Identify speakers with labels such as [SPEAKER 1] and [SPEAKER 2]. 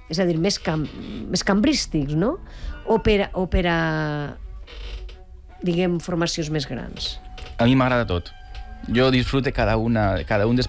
[SPEAKER 1] és a dir, més cambrístics, no? O per a, diguem, formacions més grans?
[SPEAKER 2] A mi m'agrada tot. Jo disfrute cada un dels